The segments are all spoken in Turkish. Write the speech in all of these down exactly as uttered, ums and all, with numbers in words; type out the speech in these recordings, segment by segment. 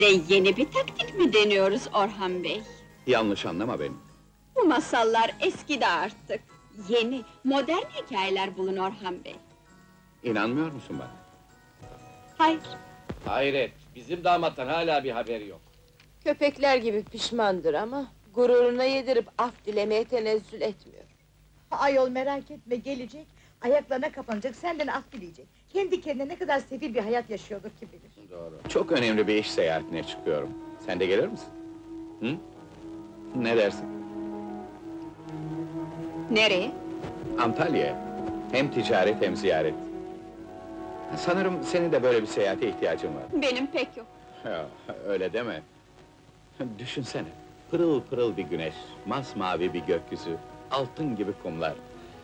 De yeni bir taktik mi deniyoruz Orhan Bey? Yanlış anlama beni. Bu masallar eskidi artık. Yeni, modern hikayeler bulun Orhan Bey. İnanmıyor musun bana? Hayır, Hayret, bizim damattan hala bir haberi yok. Köpekler gibi pişmandır ama gururuna yedirip af dilemeye tenezzül etmiyor. Ayol merak etme, gelecek, ayaklarına kapanacak, senden af dileyecek. Kendi kendine ne kadar sefil bir hayat yaşıyordur kim bilir. Doğru. Çok önemli bir iş seyahatine çıkıyorum. Sen de gelir misin? Hı? Ne dersin? nereye? Antalya'ya. Hem ticaret hem ziyaret. Sanırım senin de böyle bir seyahate ihtiyacın var. Benim pek yok. Ya, öyle deme. Düşünsene, pırıl pırıl bir güneş, masmavi bir gökyüzü, altın gibi kumlar.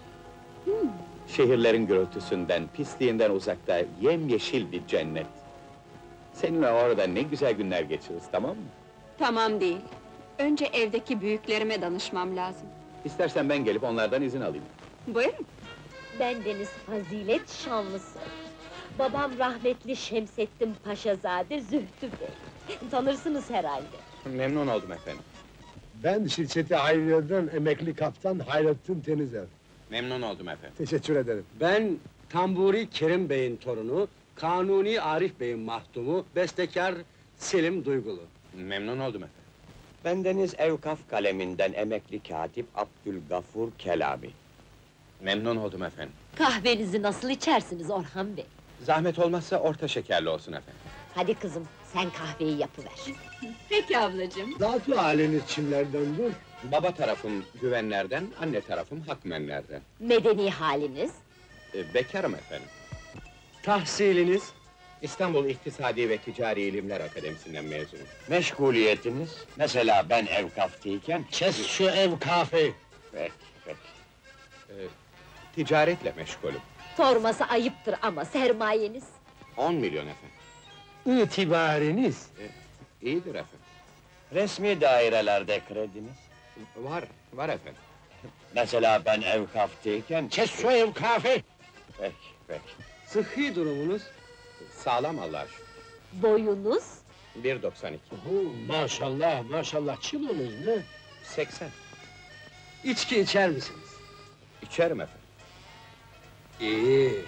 Şehirlerin gürültüsünden, pisliğinden uzakta, yemyeşil bir cennet. Seninle orada ne güzel günler geçiririz, tamam mı? Tamam değil. Önce evdeki büyüklerime danışmam lazım. İstersen ben gelip onlardan izin alayım. Buyurun. Bendeniz fazilet şanlısı. Babam rahmetli Şemsettin Paşazade Zühtü Bey. Tanırsınız herhalde. Memnun oldum efendim. Ben şirketi Hayriye'den emekli kaptan Hayrettin Tenizer. Memnun oldum efendim. Teşekkür ederim. Ben Tamburi Kerim Bey'in torunu, Kanuni Arif Bey'in mahdumu, bestekar Selim Duygulu. Memnun oldum efendim. Bendeniz Evkaf kaleminden emekli katip Abdülgafur Kelami. Memnun oldum efendim. Kahvenizi nasıl içersiniz Orhan Bey? Zahmet olmazsa orta şekerli olsun efendim. Hadi kızım, sen kahveyi yapıver. Peki ablacığım. Zatı haliniz kimlerdendir? Baba tarafım güvenlerden, anne tarafım hakmenlerden. Medeni haliniz? Ee, bekarım efendim. Tahsiliniz? İstanbul İktisadi ve Ticari İlimler Akademisi'nden mezunum. Meşguliyetiniz? Mesela ben Evkaf'tayken... Kes şu ev kafe. Peki, peki. Ee, ticaretle meşgulüm. Sorması ayıptır ama sermayeniz? On milyon efendim. İtibariniz? İyidir efendim. Resmi dairelerde krediniz? Var, var efendim. Mesela ben Evkaf'tayken... Kes şu ev kafe. Peki, peki. Sıhhi durumunuz? Sağlam Allah'a şükür. Boyunuz? bir doksan iki. Maşallah, maşallah, kilonuz ne? seksen. İçki içer misiniz? İçerim efendim. İyi.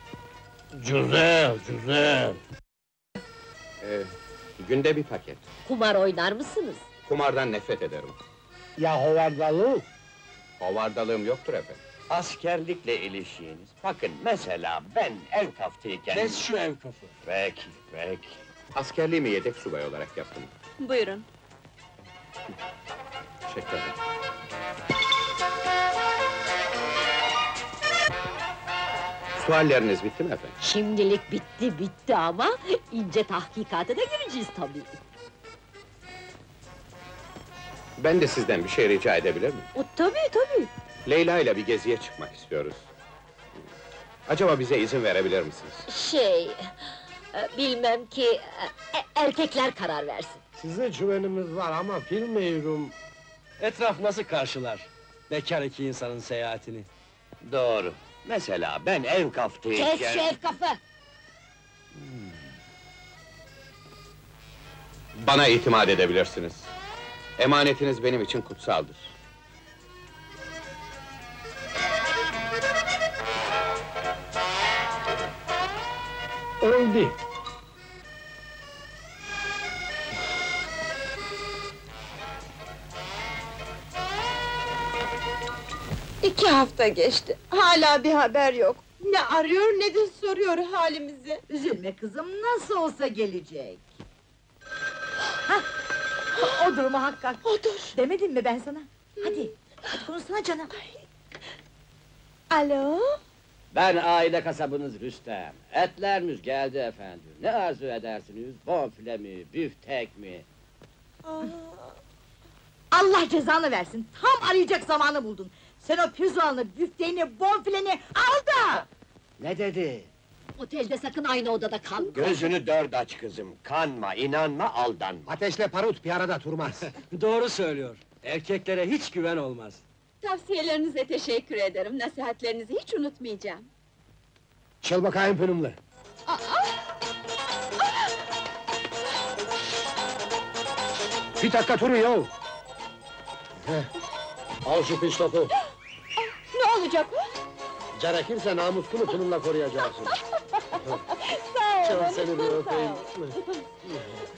Güzel, güzel. Ee, günde bir paket. Kumar oynar mısınız? Kumardan nefret ederim. Ya hovardalı? Hovardalığım yoktur efendim. Askerlikle ilişkiniz? Bakın mesela ben Evkaf'tayken... Kes şu ev kafe. Peki, peki. Askerliğimi yedek subay olarak yaptım. Buyurun. Teşekkür ederim. Sualleriniz bitti mi efendim? Şimdilik bitti bitti ama ince tahkikata da gireceğiz tabii. Ben de sizden bir şey rica edebilir miyim? O tabii tabii. Leyla ile bir geziye çıkmak istiyoruz. Acaba bize izin verebilir misiniz? Şey... e, Bilmem ki... e, Erkekler karar versin. Size güvenimiz var ama bilmiyorum. Etraf nasıl karşılar? Bekar iki insanın seyahatini. Doğru. Mesela ben Evkaf'tayken... Kes şu ev kafa! Bana itimat edebilirsiniz. Emanetiniz benim için kutsaldır. Oldu. İki hafta geçti, hala bir haber yok. Ne arıyor ne de soruyor halimizi. Üzülme kızım, nasıl olsa gelecek. Hah, o dur muhakkak. Odur. Demedim mi ben sana? Hadi, hadi konuşsana canım. Alo? Ben aile kasabınız Rüstem. Etleriniz geldi efendim. Ne arzu edersiniz? Bonfile mi, büftek mi? Aa, Allah cezanı versin, tam arayacak zamanı buldun. Sen o pirzoğanı, büfteğini, bonfileni al da! Ne dedi? Otelde sakın aynı odada kalma. Gözünü dört aç kızım, kanma, inanma, aldanma. Ateşle parut bir arada durmaz. Doğru söylüyor. Erkeklere hiç güven olmaz. Tavsiyelerinize teşekkür ederim. Nasihatlerinizi hiç unutmayacağım. Çal bakayım benimle. Aa! Bir dakika durun ya! Al şu piş topu, Ne olacak o? gerekirse namusunu bununla koruyacaksın. Sağ Çal olun, seni bir sağ öpeyim. olun.